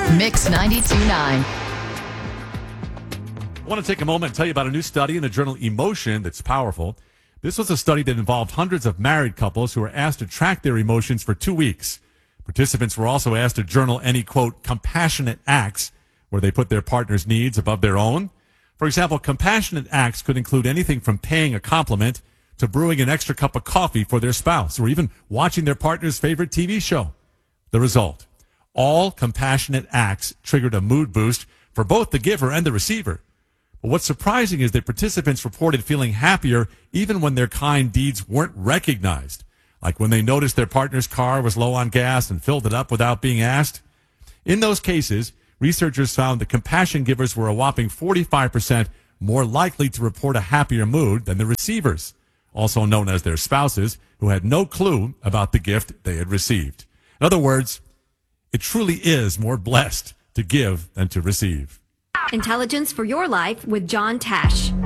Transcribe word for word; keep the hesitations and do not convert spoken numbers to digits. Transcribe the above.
Mix ninety-two point nine. I want to take a moment and tell you about a new study in the journal Emotion that's powerful. This was a study that involved hundreds of married couples who were asked to track their emotions for two weeks. Participants were also asked to journal any, quote, compassionate acts where they put their partner's needs above their own. For example, compassionate acts could include anything from paying a compliment to brewing an extra cup of coffee for their spouse, or even watching their partner's favorite T V show. The result: all compassionate acts triggered a mood boost for both the giver and the receiver. But what's surprising is that participants reported feeling happier even when their kind deeds weren't recognized, like when they noticed their partner's car was low on gas and filled it up without being asked. In those cases, researchers found that compassion givers were a whopping forty-five percent more likely to report a happier mood than the receivers, also known as their spouses, who had no clue about the gift they had received. In other words, it truly is more blessed to give than to receive. Intelligence for your life with John Tash.